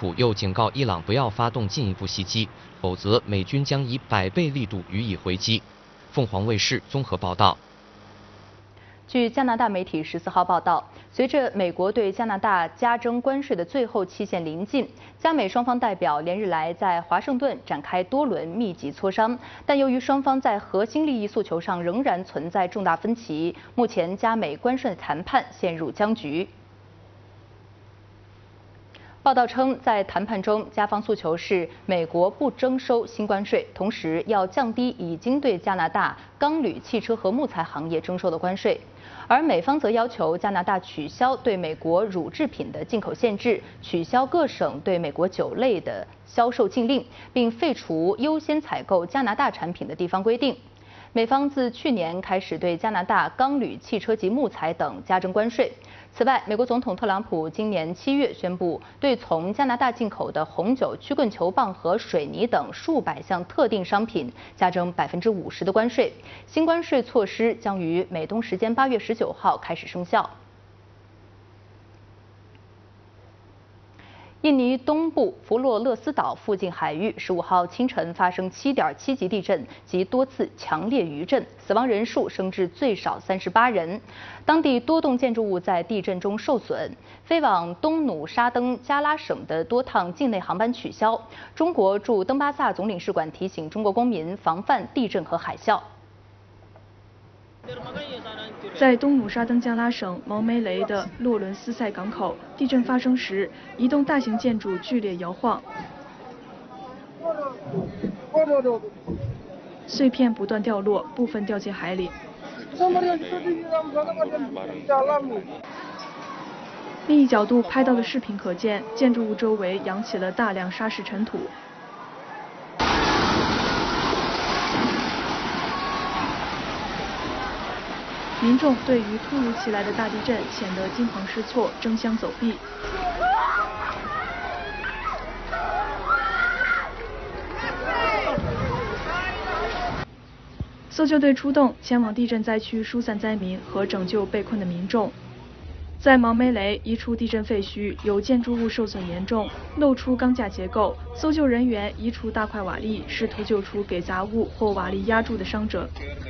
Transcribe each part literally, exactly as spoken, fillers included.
府又警告伊朗不要发动进一步袭击，否则美军将以百倍力度予以回击。凤凰卫视综合报道。 据加拿大媒体十四号报道，随着美国对加拿大加征关税的最后期限临近，加美双方代表连日来在华盛顿展开多轮密集磋商，但由于双方在核心利益诉求上仍然存在重大分歧，目前加美关税谈判陷入僵局。报道称，在谈判中，加方诉求是美国不征收新关税，同时要降低已经对加拿大钢铝、汽车和木材行业征收的关税。而美方则要求加拿大取消对美国乳制品的进口限制，取消各省对美国酒类的销售禁令，并废除优先采购加拿大产品的地方规定。美方自去年开始对加拿大钢铝、汽车及木材等加征关税。此外，美国总统特朗普今年七月宣布，对从加拿大进口的红酒、曲棍球棒和水泥等数百项特定商品加征百分之五十的关税。新关税措施将于美东时间八月十九号开始生效。印尼东部弗洛勒斯岛附近海域十五号清晨发生七点七级地震及多次强烈余震，死亡人数升至最少三十八人。当地多栋建筑物在地震中受损，飞往东努沙登加拉省的多趟境内航班取消。中国驻登巴萨总领事馆提醒中国公民防范地震和海啸。 在东努沙登加拉省毛梅雷的洛伦斯塞港口，地震发生时，一栋大型建筑剧烈摇晃，碎片不断掉落，部分掉进海里。另一角度拍到的视频可见，建筑物周围扬起了大量沙石尘土。民众对于突如其来的大地震显得惊慌失措，争相走避。搜救队出动，前往地震灾区疏散灾民和拯救被困的民众。在毛梅雷一处地震废墟，有建筑物受损严重，露出钢架结构。搜救人员移除大块瓦砾，试图救出给杂物或瓦砾压住的伤者。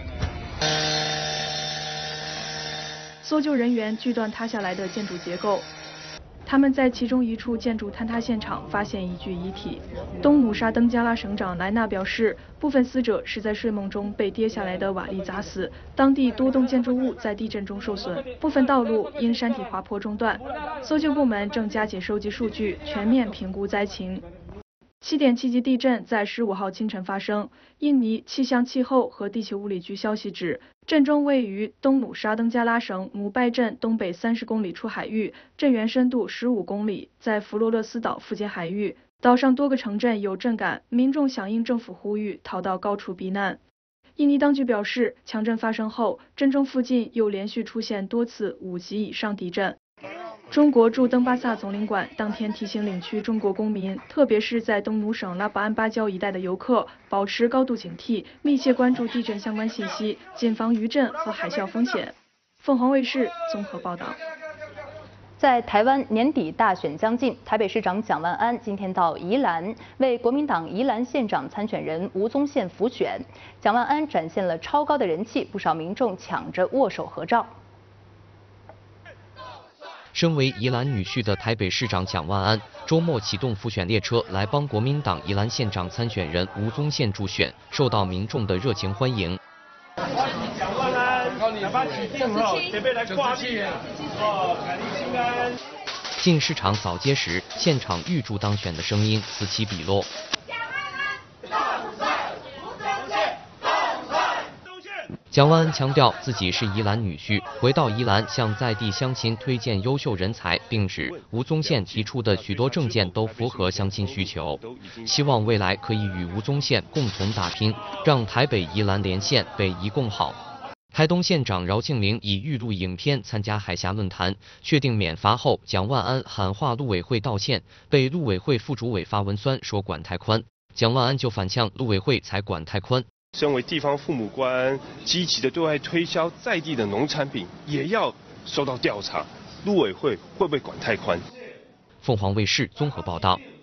搜救人员锯断塌下来的建筑结构，他们在其中一处建筑坍塌现场发现一具遗体。东努沙登加拉省长莱纳表示，部分死者是在睡梦中被跌下来的瓦砾砸死。当地多栋建筑物在地震中受损，部分道路因山体滑坡中断。搜救部门正加紧收集数据，全面评估灾情。七点七级地震在十五号清晨发生。印尼气象气候和地球物理局消息指，震中位于东努沙登加拉省姆拜镇东北三十公里处海域，震源深度十五公里，在弗洛勒斯岛附近海域。岛上多个城镇有震感，民众响应政府呼吁，逃到高处避难。印尼当局表示，强震发生后，震中附近又连续出现多次五级以上地震。中国驻登巴萨总领馆当天提醒领区中国公民，特别是在东努省拉布安巴礁一带的游客，保持高度警惕，密切关注地震相关信息，谨防余震和海啸风险。凤凰卫视综合报道。 在台湾年底大选将近，台北市长蒋万安今天到宜兰为国民党宜兰县长参选人吴宗宪辅选。蒋万安展现了超高的人气，不少民众抢着握手合照。 身为宜兰女婿的台北市长蒋万安，周末启动辅选列车来帮国民党宜兰县长参选人吴宗宪助选，受到民众的热情欢迎。 蒋万安，两把起定哈，准备来挂历哦，感谢平安。 进市场扫街时，现场预祝当选的声音此起彼落。蒋万安强调自己是宜兰女婿，回到宜兰向在地乡亲推荐优秀人才，并指吴宗宪提出的许多政见都符合乡亲需求，希望未来可以与吴宗宪共同打拼，让台北宜兰连线北宜共好。台东县长饶庆铃以预录影片参加海峡论坛，确定免罚后，蒋万安喊话陆委会道歉，被陆委会副主委发文酸说管太宽，蒋万安就反呛陆委会才管太宽。 身为地方父母官，积极的对外推销在地的农产品，也要受到调查。陆委会会不会管太宽？ 凤凰卫视综合报道。